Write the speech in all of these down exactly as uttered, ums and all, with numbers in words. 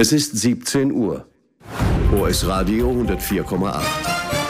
Es ist siebzehn Uhr. O S Radio hundertvier Komma acht.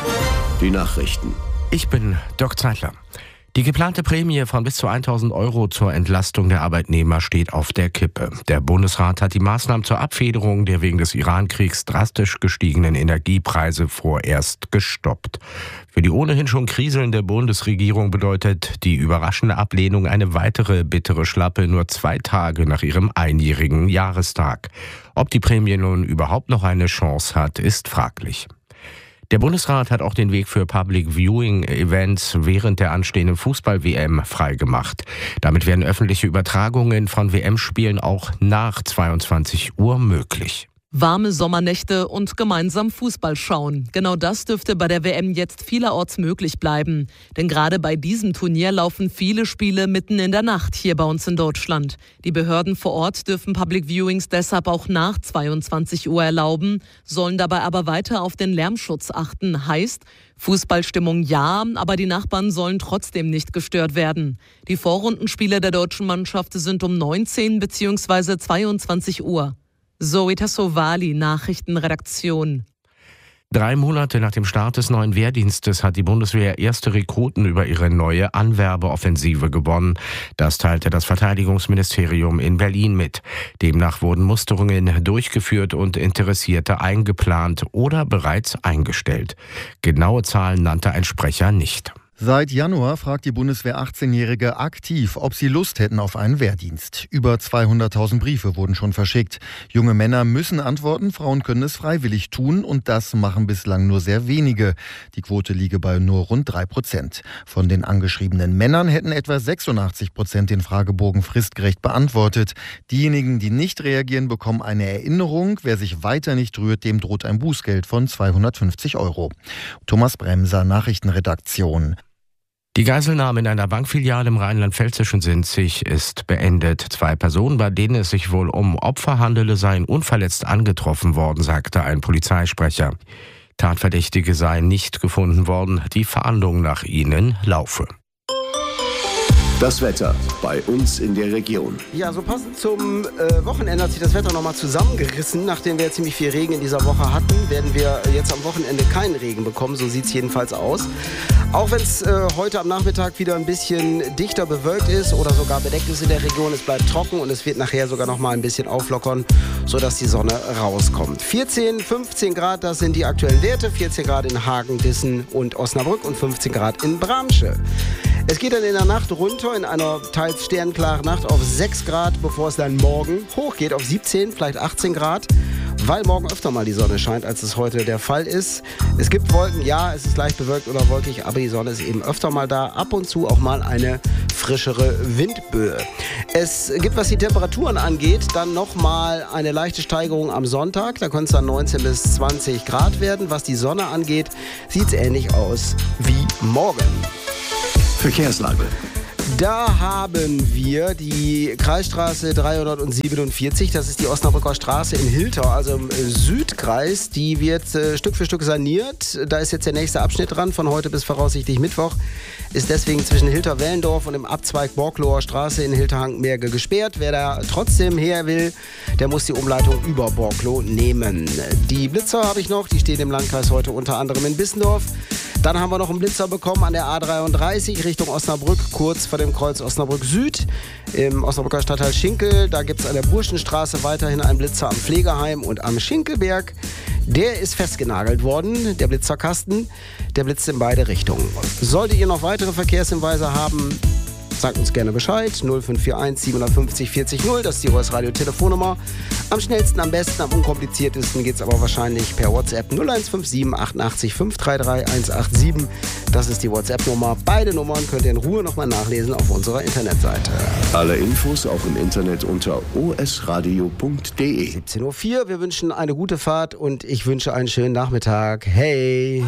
Die Nachrichten. Ich bin Dirk Zeitler. Die geplante Prämie von bis zu tausend Euro zur Entlastung der Arbeitnehmer steht auf der Kippe. Der Bundesrat hat die Maßnahmen zur Abfederung der wegen des Iran-Kriegs drastisch gestiegenen Energiepreise vorerst gestoppt. Für die ohnehin schon kriselnde Bundesregierung bedeutet die überraschende Ablehnung eine weitere bittere Schlappe nur zwei Tage nach ihrem einjährigen Jahrestag. Ob die Prämie nun überhaupt noch eine Chance hat, ist fraglich. Der Bundesrat hat auch den Weg für Public-Viewing-Events während der anstehenden Fußball-W M freigemacht. Damit werden öffentliche Übertragungen von W M-Spielen auch nach zweiundzwanzig Uhr möglich. Warme Sommernächte und gemeinsam Fußball schauen. Genau das dürfte bei der W M jetzt vielerorts möglich bleiben. Denn gerade bei diesem Turnier laufen viele Spiele mitten in der Nacht hier bei uns in Deutschland. Die Behörden vor Ort dürfen Public Viewings deshalb auch nach zweiundzwanzig Uhr erlauben, sollen dabei aber weiter auf den Lärmschutz achten. Heißt, Fußballstimmung ja, aber die Nachbarn sollen trotzdem nicht gestört werden. Die Vorrundenspiele der deutschen Mannschaft sind um neunzehn bzw. zweiundzwanzig Uhr. Zoe Tassovali, Nachrichtenredaktion. Drei Monate nach dem Start des neuen Wehrdienstes hat die Bundeswehr erste Rekruten über ihre neue Anwerbeoffensive gewonnen. Das teilte das Verteidigungsministerium in Berlin mit. Demnach wurden Musterungen durchgeführt und Interessierte eingeplant oder bereits eingestellt. Genaue Zahlen nannte ein Sprecher nicht. Seit Januar fragt die Bundeswehr achtzehnjährige aktiv, ob sie Lust hätten auf einen Wehrdienst. Über zweihunderttausend Briefe wurden schon verschickt. Junge Männer müssen antworten, Frauen können es freiwillig tun und das machen bislang nur sehr wenige. Die Quote liege bei nur rund drei Prozent. Von den angeschriebenen Männern hätten etwa sechsundachtzig Prozent den Fragebogen fristgerecht beantwortet. Diejenigen, die nicht reagieren, bekommen eine Erinnerung. Wer sich weiter nicht rührt, dem droht ein Bußgeld von zweihundertfünfzig Euro. Thomas Bremser, Nachrichtenredaktion. Die Geiselnahme in einer Bankfiliale im rheinland-pfälzischen Sinzig ist beendet. Zwei Personen, bei denen es sich wohl um Opfer handele, seien unverletzt angetroffen worden, sagte ein Polizeisprecher. Tatverdächtige seien nicht gefunden worden. Die Fahndung nach ihnen laufe. Das Wetter bei uns in der Region. Ja, so passend zum äh, Wochenende hat sich das Wetter nochmal zusammengerissen. Nachdem wir ziemlich viel Regen in dieser Woche hatten, werden wir jetzt am Wochenende keinen Regen bekommen. So sieht es jedenfalls aus. Auch wenn es äh, heute am Nachmittag wieder ein bisschen dichter bewölkt ist oder sogar bedeckt ist in der Region, es bleibt trocken und es wird nachher sogar noch mal ein bisschen auflockern, sodass die Sonne rauskommt. vierzehn, fünfzehn Grad, das sind die aktuellen Werte. vierzehn Grad in Hagen, Dissen und Osnabrück und fünfzehn Grad in Bramsche. Es geht dann in der Nacht runter, in einer teils sternklaren Nacht auf sechs Grad, bevor es dann morgen hochgeht auf siebzehn, vielleicht achtzehn Grad, weil morgen öfter mal die Sonne scheint, als es heute der Fall ist. Es gibt Wolken, ja, es ist leicht bewölkt oder wolkig, aber die Sonne ist eben öfter mal da, ab und zu auch mal eine frischere Windböe. Es gibt, was die Temperaturen angeht, dann nochmal eine leichte Steigerung am Sonntag. Da können es dann neunzehn bis zwanzig Grad werden. Was die Sonne angeht, sieht es ähnlich aus wie morgen. Verkehrslage. Da haben wir die Kreisstraße dreihundertsiebenundvierzig, das ist die Osnabrücker Straße in Hilter, also im Südkreis. Die wird äh, Stück für Stück saniert. Da ist jetzt der nächste Abschnitt dran, von heute bis voraussichtlich Mittwoch. Ist deswegen zwischen Hilter-Wellendorf und dem Abzweig Borkloher Straße in Hilterhankmerge gesperrt. Wer da trotzdem her will, der muss die Umleitung über Borkloh nehmen. Die Blitzer habe ich noch, die stehen im Landkreis heute unter anderem in Bissendorf. Dann haben wir noch einen Blitzer bekommen an der A dreiunddreißig Richtung Osnabrück, kurz vor dem Kreuz Osnabrück Süd. Im Osnabrücker Stadtteil Schinkel, da gibt es an der Burschenstraße weiterhin einen Blitzer am Pflegeheim und am Schinkelberg. Der ist festgenagelt worden, der Blitzerkasten. Der blitzt in beide Richtungen. Solltet ihr noch weitere Verkehrshinweise haben, sagt uns gerne Bescheid. null fünf vier eins sieben fünf null vierzig null, das ist die O S Radio Telefonnummer. Am schnellsten, am besten, am unkompliziertesten geht es aber wahrscheinlich per WhatsApp null eins fünf sieben achtundachtzig fünf drei drei eins acht sieben. Das ist die WhatsApp-Nummer. Beide Nummern könnt ihr in Ruhe nochmal nachlesen auf unserer Internetseite. Alle Infos auch im Internet unter o s radio punkt d e. siebzehn Uhr vier, wir wünschen eine gute Fahrt und ich wünsche einen schönen Nachmittag. Hey!